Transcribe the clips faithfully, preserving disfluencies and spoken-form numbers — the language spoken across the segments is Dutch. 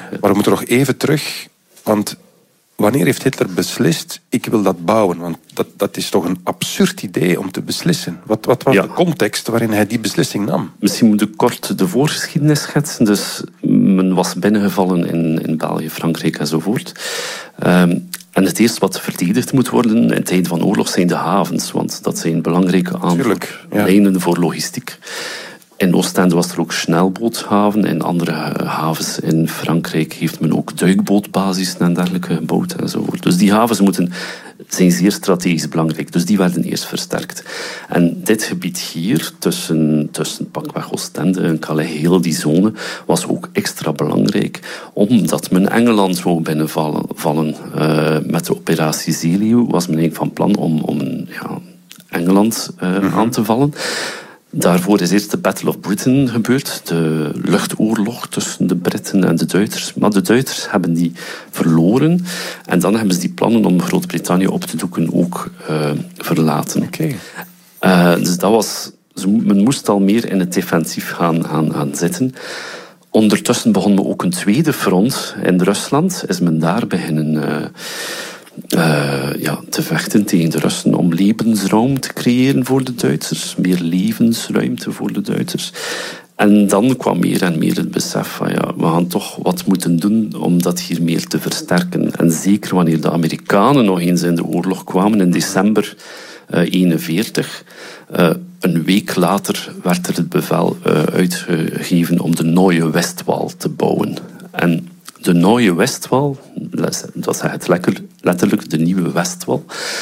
Maar we moeten nog even terug, want wanneer heeft Hitler beslist, ik wil dat bouwen? Want dat, dat is toch een absurd idee om te beslissen. Wat, wat was ja. de context waarin hij die beslissing nam? Misschien moet ik kort de voorgeschiedenis schetsen. Dus men was binnengevallen in, in België, Frankrijk enzovoort. Um, en het eerste wat verdedigd moet worden in tijden van oorlog zijn de havens. Want dat zijn belangrijke aanvoerlijnen ja. voor logistiek. In Oostende was er ook snelboothaven. In andere havens in Frankrijk heeft men ook duikbootbasis en dergelijke gebouwd enzovoort. Dus die havens moeten, zijn zeer strategisch belangrijk. Dus die werden eerst versterkt. En dit gebied hier, tussen, tussen pakweg Oostende en Calais, heel die zone, was ook extra belangrijk. Omdat men Engeland wou binnenvallen. Vallen. Uh, met de operatie Zeeleeuw was men eigenlijk van plan om, om ja, Engeland uh, mm-hmm. aan te vallen. Daarvoor is eerst de Battle of Britain gebeurd, de luchtoorlog tussen de Britten en de Duitsers. Maar de Duitsers hebben die verloren en dan hebben ze die plannen om Groot-Brittannië op te doeken ook uh, verlaten. Okay. Uh, dus dat was, men moest al meer in het defensief gaan, gaan, gaan zitten. Ondertussen begon men ook een tweede front in Rusland. Is men daar beginnen Uh, Uh, ja, te vechten tegen de Russen om levensruim te creëren voor de Duitsers. Meer levensruimte voor de Duitsers. En dan kwam meer en meer het besef van ja, we gaan toch wat moeten doen om dat hier meer te versterken. En zeker wanneer de Amerikanen nog eens in de oorlog kwamen in december eenenveertig. Uh, een week later werd er het bevel uh, uitgegeven om de Neue Westwall te bouwen. En de Neue Westwall, dat zegt letterlijk de nieuwe Westwall,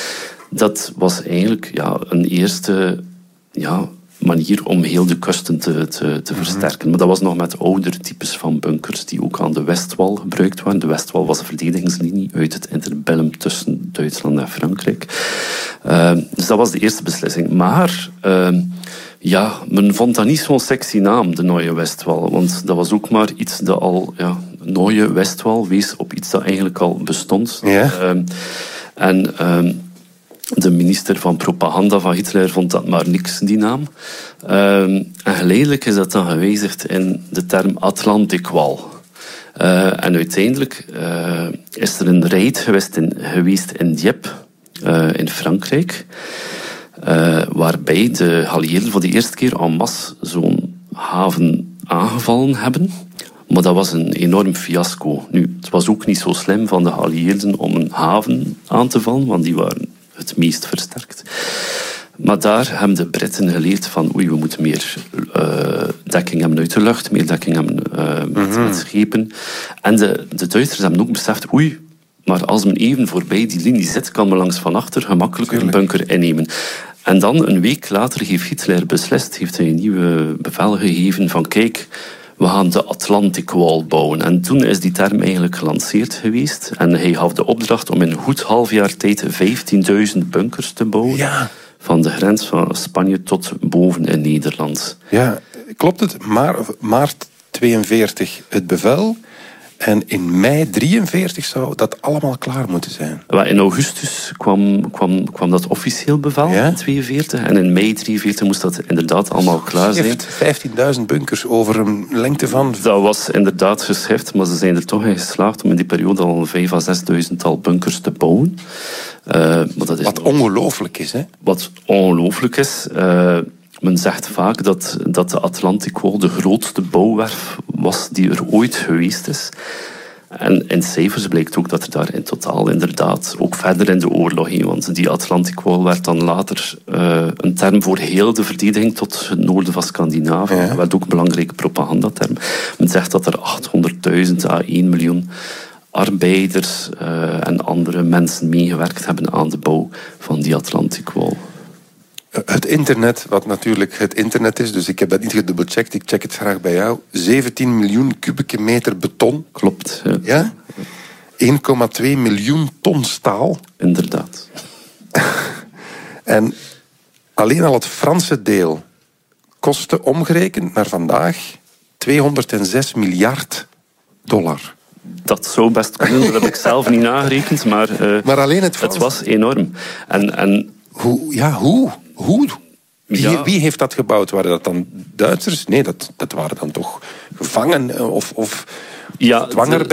dat was eigenlijk ja, een eerste ja, manier om heel de kusten te, te, te versterken. Maar dat was nog met oudere types van bunkers die ook aan de Westwall gebruikt waren. De Westwall was een verdedigingslinie uit het interbellum tussen Duitsland en Frankrijk. Uh, dus dat was de eerste beslissing. Maar Uh, ja, men vond dat niet zo'n sexy naam, de Neue Westwall. Want dat was ook maar iets dat al Ja, Neue Westwall wees op iets dat eigenlijk al bestond. Ja. Uh, en uh, de minister van propaganda van Hitler vond dat maar niks, die naam. Uh, en geleidelijk is dat dan gewijzigd in de term Atlantic Wall. Uh, en uiteindelijk uh, is er een raid geweest in, geweest in Dieppe, uh, in Frankrijk. Uh, waarbij de geallieerden voor de eerste keer en masse zo'n haven aangevallen hebben. Maar dat was een enorm fiasco. Nu, het was ook niet zo slim van de geallieerden om een haven aan te vallen, want die waren het meest versterkt. Maar daar hebben de Britten geleerd van oei, we moeten meer uh, dekking hebben uit de lucht, meer dekking hebben uh, met, mm-hmm. met schepen. En de, de Duitsers hebben ook beseft, oei, maar als men even voorbij die linie zit, kan men langs van achter gemakkelijk een bunker innemen. En dan, een week later, heeft Hitler beslist, heeft hij een nieuwe bevel gegeven van kijk, we gaan de Atlantic Wall bouwen. En toen is die term eigenlijk gelanceerd geweest. En hij gaf de opdracht om in een goed half jaar tijd vijftienduizend bunkers te bouwen. Ja. Van de grens van Spanje tot boven in Nederland. Ja, klopt het? Maar, maart tweeënveertig het bevel. En in mei drieënveertig zou dat allemaal klaar moeten zijn. In augustus kwam, kwam, kwam dat officieel bevel, ja? In tweeënveertig. En in mei drieënveertig moest dat inderdaad allemaal klaar zijn. vijftienduizend bunkers over een lengte van Dat was inderdaad geschrift, maar ze zijn er toch in geslaagd om in die periode al vijf à zesduizend al bunkers te bouwen. Uh, maar dat is wat ongelooflijk is, hè? Wat ongelooflijk is. Uh, Men zegt vaak dat, dat de Atlantic Wall de grootste bouwwerf was die er ooit geweest is. En in cijfers blijkt ook dat er daar in totaal inderdaad, ook verder in de oorlog heen, want die Atlantic Wall werd dan later uh, een term voor heel de verdediging tot het noorden van Scandinavië. Ja. Dat werd ook een belangrijke propagandaterm. Men zegt dat er achthonderdduizend à één miljoen arbeiders uh, en andere mensen meegewerkt hebben aan de bouw van die Atlantic Wall. Het internet, wat natuurlijk het internet is, dus ik heb dat niet gedubbelcheckt, ik check het graag bij jou. zeventien miljoen kubieke meter beton. Klopt. Ja. Ja? één komma twee miljoen ton staal. Inderdaad. En alleen al het Franse deel kostte omgerekend naar vandaag tweehonderdzes miljard dollar. Dat zou best kunnen, dat heb ik zelf niet nagerekend, maar, uh, maar alleen het, Frans... het was enorm. En, en... Hoe, ja, hoe? Hoe? Wie, ja. wie heeft dat gebouwd? Waren dat dan Duitsers? Nee, dat, dat waren dan toch gevangen of, of ja, dwangarbeid?